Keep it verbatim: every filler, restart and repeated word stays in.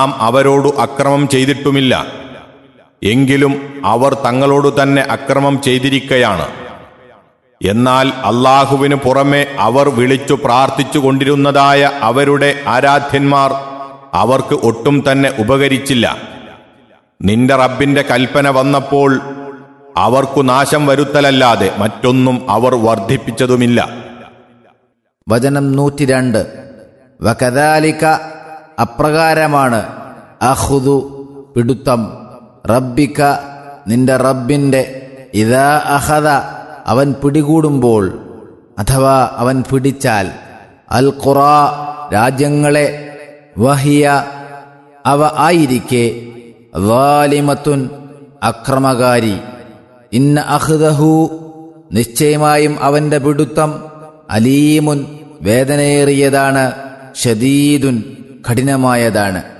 നാം അവരോട് അക്രമം ചെയ്തിട്ടുമില്ല. എങ്കിലും അവർ തങ്ങളോട് തന്നെ അക്രമം ചെയ്തിരിക്കയാണ്. എന്നാൽ അല്ലാഹുവിനു പുറമെ അവർ വിളിച്ചു പ്രാർത്ഥിച്ചു കൊണ്ടിരുന്നതായ അവരുടെ ആരാധ്യന്മാർ അവർക്ക് ഒട്ടും തന്നെ ഉപകരിച്ചില്ല. നിന്റെ റബ്ബിന്റെ കൽപ്പന വന്നപ്പോൾ അവർക്കു നാശം വരുത്തലല്ലാതെ മറ്റൊന്നും അവർ വർദ്ധിപ്പിച്ചതുമില്ല. വചനം നൂറ്റി രണ്ട്. വകദാലിക അപ്രകാരമാണ് അഖുദു പിടുത്തം റബ്ബിക നിന്റെ റബ്ബിന്റെ ഇദാ അഖദ അവൻ പിടികൂടുമ്പോൾ അഥവാ അവൻ പിടിച്ചാൽ അൽ ഖുറാ രാജ്യങ്ങളെ വഹിയ അവ ആയിരിക്കെ ളാലിമത്തുൻ അക്രമകാരി ഇന്ന അഖ്ദഹു നിശ്ചയമായും അവന്റെ പിടുത്തം അലീമുൻ വേദനയേറിയതാണ് ഷദീദുൻ കഠിനമായതാണ്.